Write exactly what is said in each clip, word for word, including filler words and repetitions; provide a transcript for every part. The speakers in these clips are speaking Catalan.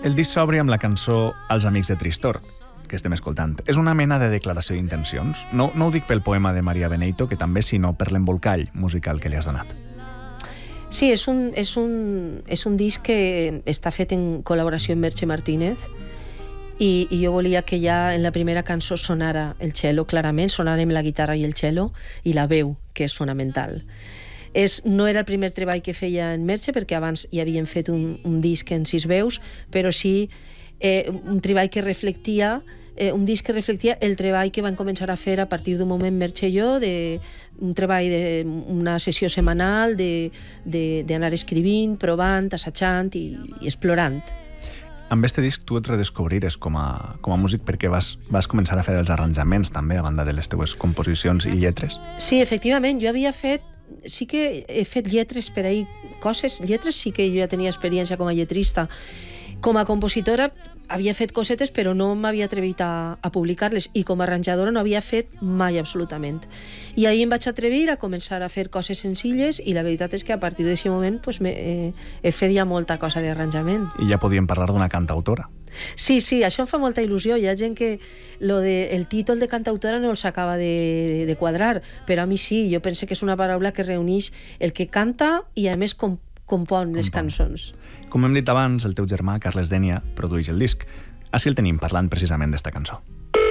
El disc s'obre amb la cançó Els amics de Tristor, que estem escoltant. És una mena de declaració d'intencions. No, no ho dic pel poema de Maria Beneito, que també, sinó per l'embolcall musical que li has donat. Sí, és un, és un, és un disc que està fet en col·laboració amb Merche Martínez i, i jo volia que ja en la primera cançó sonara el cello clarament, sonarem la guitarra i el cello i la veu, que és fonamental. És, no era el primer treball que feia en Merche, perquè abans ja havien fet un, un disc en sis veus, però sí eh, un treball que reflectia eh, un disc que reflectia el treball que van començar a fer a partir d'un moment Merche i jo, de, un treball d'una sessió setmanal d'anar escrivint, provant, assajant i, i explorant. Amb este disc tu et redescobrires com a, com a músic perquè vas, vas començar a fer els arranjaments també, a banda de les teues composicions i lletres. Sí, efectivament, jo havia fet sí que he fet lletres per ahir, coses, lletres sí que jo ja tenia experiència com a lletrista. Com a compositora havia fet cosetes però no m'havia atrevit a, a publicar-les, i com a arranjadora no havia fet mai absolutament. I ahir em vaig atrevir a començar a fer coses senzilles i la veritat és que a partir d'aquest moment pues, me, eh, he fet ja molta cosa d'arranjament. I ja podíem parlar d'una cantautora. Sí, sí, això em fa molta il·lusió. Hi ha gent que lo de, el títol de cantautora no els acaba de, de, de quadrar, però a mi sí, jo penso que és una paraula que reuneix el que canta i a més com, compon les cançons. Com hem dit abans, el teu germà, Carles Dénia, produeix el disc. Així el tenim parlant precisament d'esta cançó.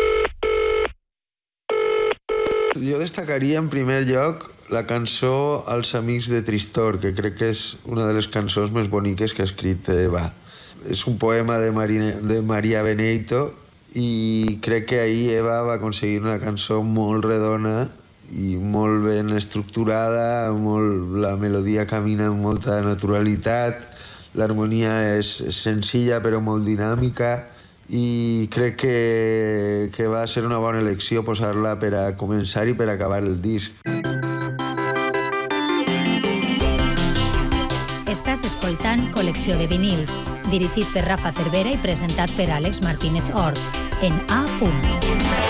Jo destacaria en primer lloc la cançó Els amics de Tristor, que crec que és una de les cançons més boniques que ha escrit Eva. És un poema de, Marine, de Maria Beneito i crec que ahir Eva va aconseguir una cançó molt redona i molt ben estructurada, molt, la melodia camina amb molta naturalitat, l'harmonia és senzilla però molt dinàmica i crec que, que va ser una bona elecció posar-la per a començar i per a acabar el disc. Estàs escoltant Col·lecció de vinils, dirigit per Rafa Cervera i presentat per Àlex Martínez Orts, en A.